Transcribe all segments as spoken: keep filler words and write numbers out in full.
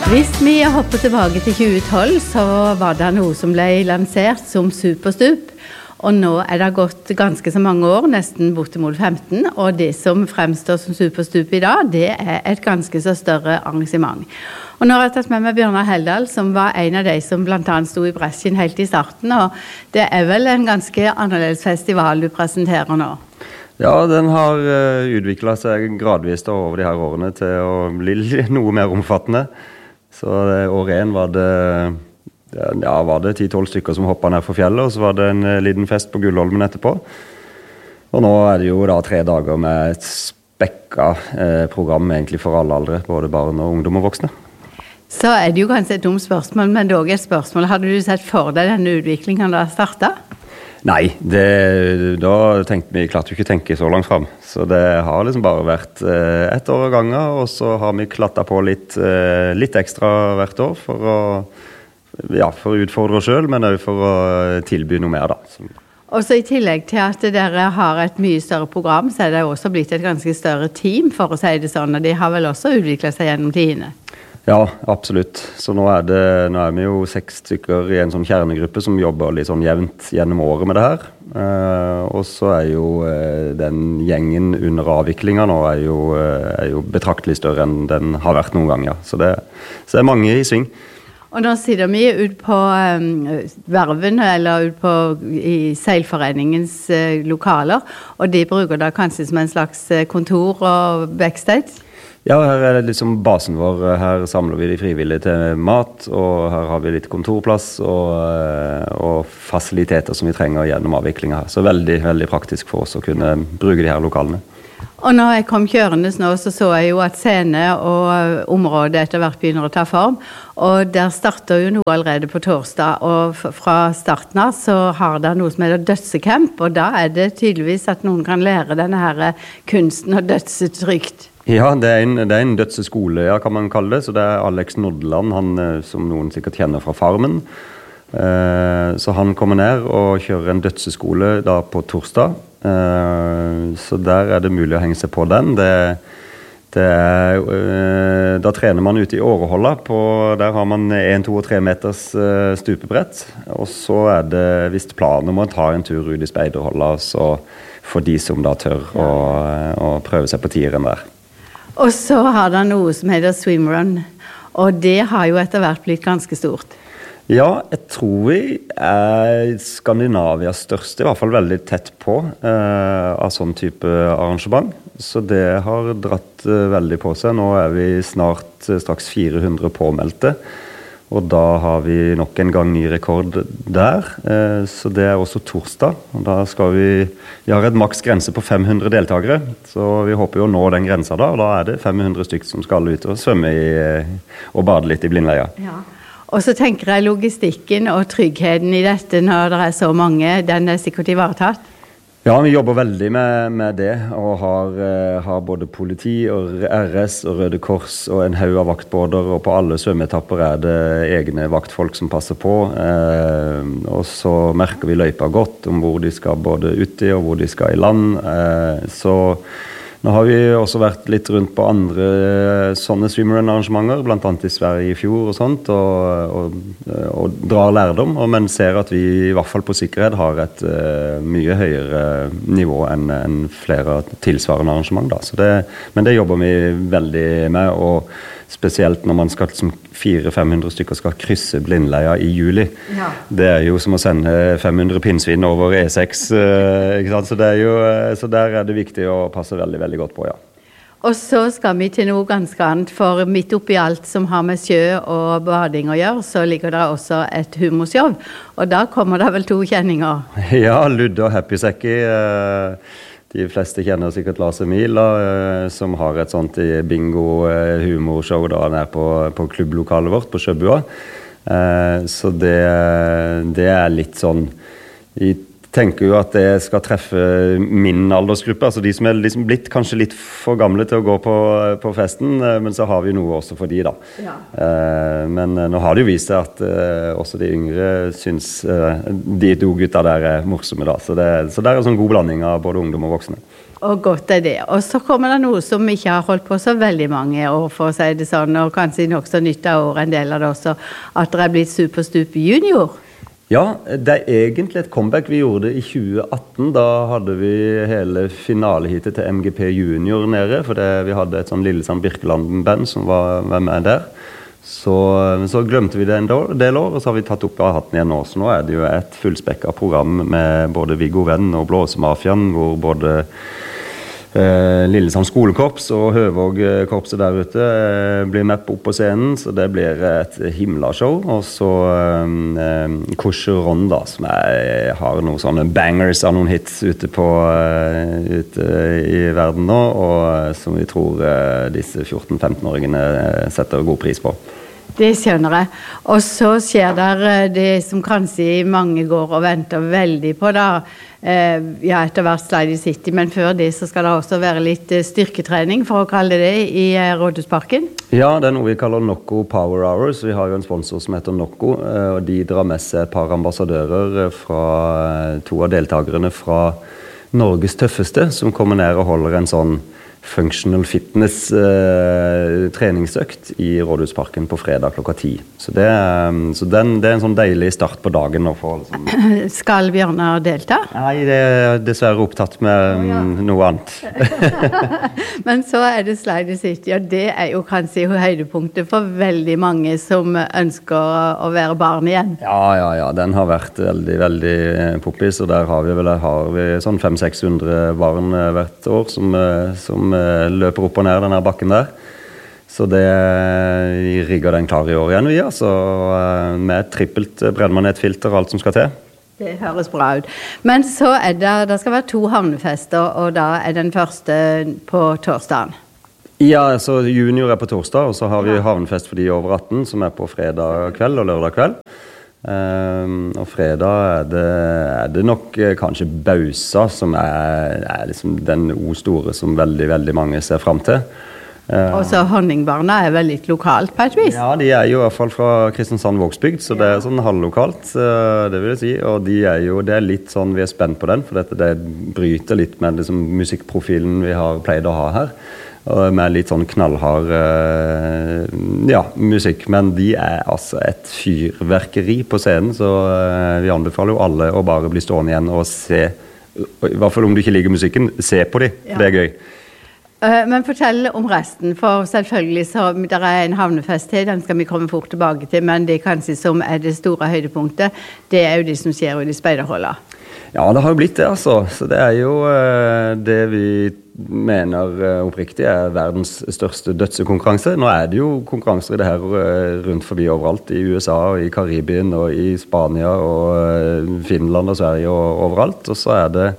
Hvis vi hopper tilbake til tjue tolv, så var det noe som ble lansert som Superstup, og nå er det gått ganske så mange år, nesten bortimot femten, og det som fremstår som Superstup i dag, det er et ganske så større arrangement. Og nå har jeg tatt med meg Bjørnar Heldal, som var en av de som blant annet stod i bresjen helt i starten, og det er vel en ganske annerledes festival du presenterer nå? Ja, den har uh, utviklet seg gradvis da, over de her årene til å bli noe mer omfattende. Så det, år én var det, ja, var det ti tolv stykker som hoppet ned fra fjellet, og så var det en uh, liten fest på Gullholmen etterpå. Og nå er det jo da tre dager med et spekket uh, program egentlig for alle aldre, både barn og ungdom og voksne. Så er det jo kanskje et dumt spørsmål, men dog et spørsmål. Hadde du sett for deg denne utviklingen da startet? Nei, det, da tenkte vi, klarte vi ikke å tenke så langt frem. Så det har liksom bare vært eh, ett år av gangen, og så har vi klattet på litt, eh, litt ekstra hvert år for å, ja, for å utfordre oss selv, men også for å tilby noe mer da. Så. Og så i tillegg til at dere har et mye større program, så er det også blitt et ganske større team, for å si det sånn, og de har vel også utviklet seg gjennom tidene. Ja, absolutt. Så nå er, det, nå er vi jo seks stykker i en sånn kjernegruppe som jobber litt sånn jevnt gjennom året med det her. Eh, og så er jo eh, den gjengen under avviklingen nå er jo, eh, er jo betraktelig større enn den har vært noen ganger. Så det, så det er mange i sving. Og nå sitter vi ut på um, Verven, eller ut på i Seilforeningens uh, lokaler, og de bruker da kanskje som en slags kontor og backstage? Ja, her er det liksom basen vår. Her samler vi de frivillige til mat, og her har vi litt kontorplass og, og fasiliteter som vi trenger gjennom avviklingen her. Så veldig, veldig praktisk for oss å kunne bruke de her lokalene. Og når jeg kom kjørende nå, så så jeg jo at scene og området etter hvert begynner å ta form. Og der starter jo noe allerede på torsdag, og fra starten av så har det noe som heter dødsecamp, og da er det tydeligvis at noen kan lære denne her kunsten og dødse trygt. Ja, det er, en, det er en dødseskole, ja, kan man kalle det. Så det er Alex Nordeland, han som noen sikkert kjenner fra Farmen. Eh, så han kommer ned og kjører en dødseskole da på torsdag. Eh, så der er det mulig å henge seg på den. Det, det er, eh, da trener man ute i Åreholda. På, der har man en, to og tre meters eh, stupebrett. Og så er det visst planen om å ta en tur ut i Speiderholda, så for de som da tør å, å prøve seg på tieren der. Og så har det noe som heter swimrun, og det har jo etter hvert blitt ganske stort. Ja, jeg tror vi er Skandinavias største, i hvert fall veldig tett på, eh, av sånn type arrangement. Så det har dratt eh, veldig på seg. Nå er vi snart eh, straks fire hundre påmeldte, og da har vi nok en gang ny rekord der. Eh, så det er også torsdag, og da skal vi, vi har et maks grense på fem hundre deltakere, så vi håper jo å nå den grensa da, og da er det fem hundre stykker som skal ut og svømme i, og bade litt i Blindleia. Ja. Og så tenker jeg logistikken og tryggheten i dette når det er så mange, den er sikkert ivaretatt? Ja, vi jobber veldig med, med det, og har, eh, har både politi og R S og Røde Kors og en haug av vaktbåter, og på alle svømmeetapper er det egne vaktfolk som passer på. Eh, og så merker vi løypa godt om hvor de skal både uti og hvor de skal i land. Eh, så nå har vi også vært litt rundt på andre sånne swimrun-arrangementer, blant annet i Sverige i fjor og sånt, og, og, og drar lærdom, men ser at vi i hvert fall på sikkerhet har et uh, mye høyere nivå enn en flere tilsvarende arrangement. Da. Så det, men det jobber vi veldig med, og spesielt når man skal liksom fire til fem hundre stykker skal krysse Blindleia i juli. Ja. Det er jo som å sende fem hundre pinnsvin over E seks, uh, ikke sant? Så, det er jo, så der er det viktig å passe veldig, veldig godt på, ja. Og så skal vi til noe ganske annet, for midt oppi alt som har med sjø og bading å gjøre, så ligger det også et humorshow, og da kommer det vel to kjenninger. Ja, Ludde og Happy Sekki. Uh, De fleste kjenner sikkert Lars Emil, da, som har et sånt bingo-humorshow der på, på klubblokalet vårt på Sjøbua. Så det, det er litt sånn, jeg tenker jo at det skal treffe min aldersgruppe, altså de som er liksom blitt kanskje litt for gamle til å gå på, på festen, men så har vi noe også for de da. Ja. Men nå har det jo vist seg at også de yngre syns de to gutta der er morsomme da, så det, så det er en sånn god blanding av både ungdom og voksne. Og godt er det. Og så kommer det noe som ikke har holdt på så veldig mange år, for å si det sånn, og kanskje nok så nytt av år en del av det også, at det er blitt Superstup junior. Ja, det er egentlig et comeback vi gjorde i tjue atten. Da hadde vi hele finalehitet til M G P Junior nede, for det, vi hadde et sånn Lillesand Birkeland-band som var, var med der. Så, så glemte vi det en del år, og så har vi tatt opp av hatten igjen nå. Så nå er det jo et fullspekket program med både Viggo Venn og Blåsemafiaen, hvor både eh, Lillesand skolekorps og Høvåg-korpset der ute eh, blir med opp på scenen, så det blir et himla-show. Og så eh, Kosheron da, som er, har noen sånne bangers av noen hits ute, på, eh, ute i verden nå, og som vi tror eh, disse fjorten-femten-åringene setter god pris på. Det skjønner jeg. Og så skjer der det som kanskje mange går og venter veldig på da, eh, ja, etter hvert Slide City, men før det så skal det også være litt styrketrening, for å kalle det, i eh, Rådhusparken. Ja, det er noe vi kaller Nocco Power Hours. Vi har jo en sponsor som heter Nocco, eh, og de drar med seg et par ambassadører fra to av deltakerne fra Norges tøffeste, som kommer ned og holder en sånn functional fitness eh, treningsøkt i Rådhusparken på fredag klokka ti. Så, det, så den, det er en sånn deilig start på dagen nå for liksom. Skal Bjørnar delta? Nei, det er dessverre opptatt med oh, ja. noe annet. Men så er det Slide City, og det er jo kanskje høydepunktet for veldig mange som ønsker å være barn igjen. Ja, ja, ja. Den har vært veldig, veldig poppis, og der har vi vel har vi sånn fem til seks hundre barn hvert år som, som løper opp og ned denne bakken der. Så det rigger den klar i år igjen, vi, altså, med trippelt brennmagnetfilter og alt som skal til. Det høres bra ut. Men så er det, det skal være to havnefester, og da er den første på torsdagen. Ja, så junior er på torsdag, og så har vi havnefest for de over atten, som er på fredag kveld og lørdag kveld. Um, og fredag er det, er det nok eh, kanskje Bausa som er, er liksom den O-store som veldig, veldig mange ser frem til. Uh, og så Honningbarna er vel litt lokalt på et vis? Ja, de er jo i hvert fall fra Kristiansand-Vågsbygd, så ja. Det er sånn halvlokalt, uh, det vil jeg si. Og de er jo, det er litt sånn, vi er spent på den, for dette det bryter litt med liksom, musikkprofilen vi har pleid å ha her. Med litt sånn knallhard uh, ja, musikk, men de er altså et fyrverkeri på scenen, så uh, vi anbefaler jo alle å bare bli stående igjen og se, i hvert fall om du ikke liker musikken, se på de, ja. Det er gøy. Uh, men fortell om resten, for selvfølgelig så der er en havnefest til, den skal vi komme fort tilbake til, men det kanskje som er det store høydepunktet, det er jo det som skjer i Speiderholda. Ja, det har jo blitt det, altså. Så det er jo uh, det vi mener uh, oppriktig er verdens største dødsekonkurranse. Nå er det jo konkurranser i det her uh, rundt forbi overalt, i U S A og i Karibien og i Spania og uh, Finland og Sverige og overalt. Og så er det,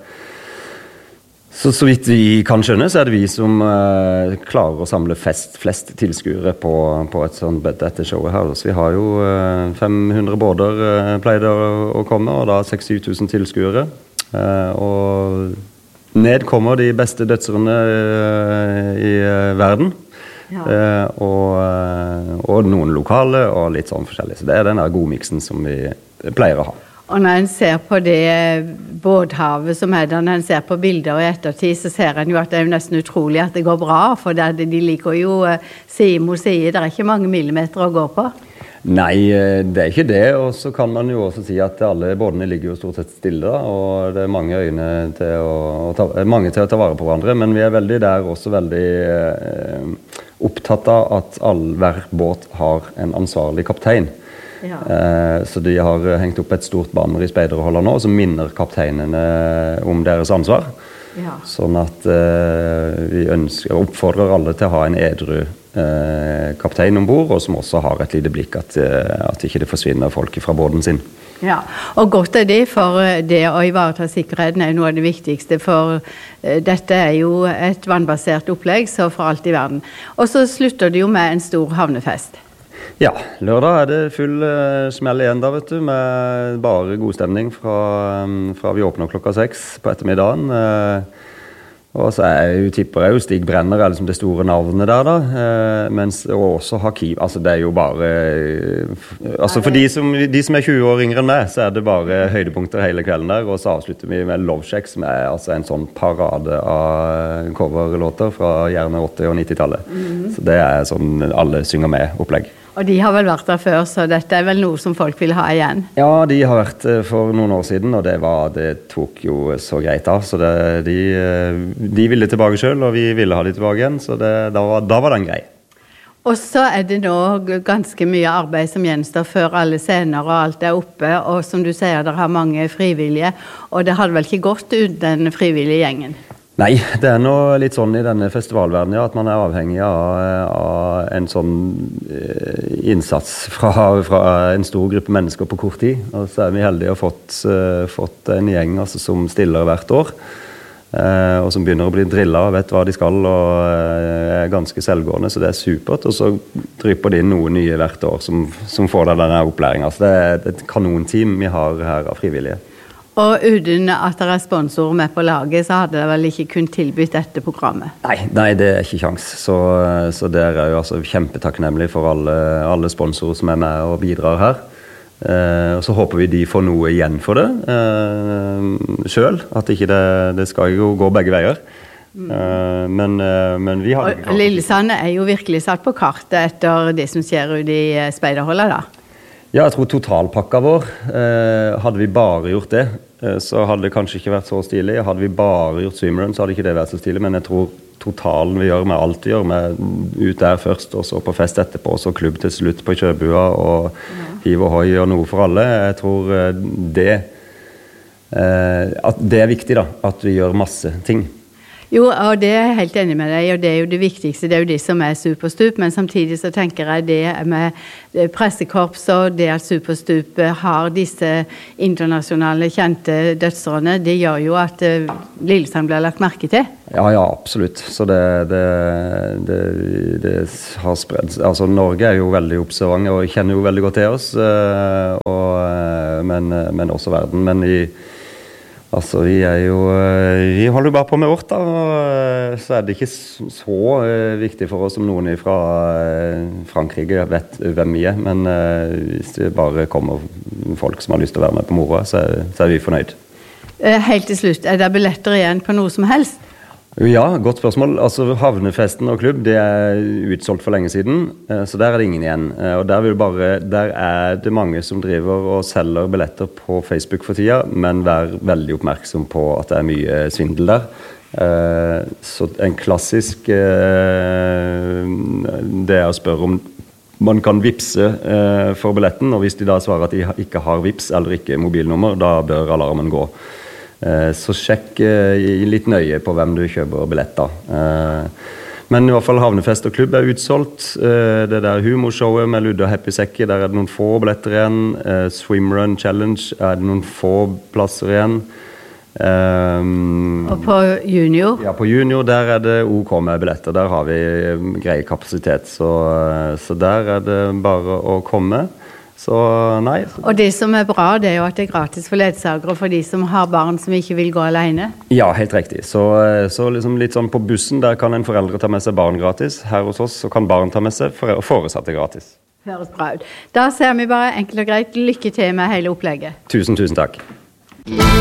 så, så vidt vi kan skjønne, så er det vi som uh, klarer å samle fest, flest tilskuere på, på et sånt dette showet her. Så vi har jo uh, fem hundre båter uh, pleide å, å komme, og da seks til syv tusen tilskuere. Uh, og ned kommer de beste dødserne uh, i uh, verden. Ja. Uh, og, uh, og noen lokale og litt sånn forskjellig. Så det er den der godmiksen som vi pleier å ha. Og når en ser på det båthavet som er der, når en ser på bilder og i ettertid, så ser en jo at det er nesten utrolig at det går bra, for det, de liker jo uh, side mot side. Det er ikke mange millimeter å gå på. Nei, det er ikke det, og så kan man jo også si at alle båtene ligger jo stort sett stille, og det er mange øyne til å, å ta, mange til å ta vare på hverandre, men vi er veldig der også veldig eh, opptatt av at all, hver båt har en ansvarlig kaptein. Ja. Eh, så de har hengt opp et stort banner i Speiderholda nå, som minner kapteinene om deres ansvar. Ja. Sånn at eh, vi ønsker, oppfordrer alle til å ha en edru eh, kaptein ombord, og som også har et lite blikk at, at ikke det forsvinner folk fra båten sin. Ja, og godt er det, for det å ivareta sikkerheten er noe av det viktigste, for eh, dette er jo et vannbasert opplegg, så for alt i verden. Og så slutter det jo med en stor havnefest. Ja, lørdag er det full uh, smell igjen da, vet du, med bare god stemning fra, um, fra vi åpner klokka seks på ettermiddagen. Uh, Og så er jo, tipper jeg jo Stig Brenner er liksom det store navnet der da, eh, mens, og også Hakim, altså det er jo bare, eh, altså for de som, de som er tjue år yngre enn meg, så er det bare høydepunkter hele kvelden der, og så avslutter vi med Love Shack, som er altså en sånn parade av coverlåter fra gjerne åtti- og nitti-tallet. Mm-hmm. Så det er sånn alle synger med opplegg. Og de har vel vært der før, så dette er vel noe som folk vil ha igjen? Ja, de har vært for noen år siden, og det, var, det tok jo så greit av. Så det, de, de ville tilbake selv, og vi ville ha de tilbake igjen, så det, da, var, da var den grei. Og så er det nå ganske mye arbeid som gjenstår før alle scener og alt er oppe, og som du sier, dere har mange frivillige, og det hadde vel ikke gått ut den frivillige gjengen? Nei, det er nå litt sånn i denne festivalverdenen, ja, at man er avhengig av, av en sånn eh, innsats fra, fra en stor gruppe mennesker på kort tid. Og så er vi heldige å ha fått, uh, fått en gjeng altså, som stiller hvert år, uh, og som begynner å bli drillet og vet hva de skal, og uh, er ganske selvgående, så det er supert. Og så drypper det inn noen nye hvert år som, som får denne opplæringen. Så det er et kanonteam vi har her av frivillige. Og uten at det er sponsorer med på laget, så hadde det vel ikke kun tilbytt dette programmet? Nei, nei, det er ikke sjans. Så, så det er jo altså kjempetakknemlig for alle, alle sponsorer som er med og bidrar her. Eh, og så håper vi de får noe igjen for det eh, selv, at ikke det, det skal jo gå begge veier. Mm. Eh, men, eh, men vi har... Og Lillesand er jo virkelig satt på kartet etter det som skjer ute i Speiderholdet da? Ja, jeg tror totalpakka vår, eh, hadde vi bare gjort det, eh, så hadde det kanskje ikke vært så stilig. Hadde vi bare gjort swimrun, så hadde ikke det vært så stilig, men jeg tror totalen vi gjør med alt vi gjør, med ut der først, og så på fest etterpå, og så klubb til slutt på Kjøbua, og ja. Hiv og hoi og noe for alle. Jeg tror det, eh, at det er viktig da, at vi gjør masse ting. Jo, og det er jeg helt enig med deg, og det er jo det viktigste, det er jo det som er Superstup, men samtidig så tenker jeg det med pressekorps og det at Superstup har disse internasjonale kjente dødsårene, det gjør jo at Lillesand blir lagt merke til. Ja, ja, absolutt. Så det, det, det, det har spredd. Altså, Norge er jo veldig observant og kjenner jo veldig godt til oss, og, men, men også verden. Men i Altså, vi er jo, vi holder jo bare på med vårt da, og så er det ikke så viktig for oss som noen fra Frankrike vet hvem vi er, men hvis det bare kommer folk som har lyst til å være med på moroa, så, så er vi fornøyd. Helt til slutt, er det billetter igjen på noe som helst? Ja, godt spørsmål. Altså, Havnefesten og klubb, det er utsolgt for lenge siden, så der er det ingen igjen. Og der, vil bare, der er det mange som driver og selger billetter på Facebook for tida, men vær veldig oppmerksom på at det er mye svindel der. Så en klassisk, det er å spørre om man kan vipse for billetten, og hvis de da svarer at de ikke har vips eller ikke mobilnummer, da bør alarmen gå. Så sjekk litt nøye på hvem du kjøper billetter. Men i hvert fall Havnefest og klubb er utsolgt. Det der humorshowet med Ludde og Happy Sekke, der er det noen få billetter igjen. Swimrun Challenge er det noen få plasser igjen. Og på junior? Ja, på junior der er det OK med billetter. Der har vi grei kapasitet. Så, så der er det bare å komme. Så nei. Og det som er bra, det er jo at det er gratis for ledsagere for de som har barn som ikke vil gå alene. Ja, helt riktig. Så, så liksom litt sånn på bussen, der kan en foreldre ta med seg barn gratis. Her hos oss så kan barn ta med seg foresatte gratis. Høres bra ut. Da ser vi bare enkelt og greit lykke til med hele opplegget. Tusen, tusen takk.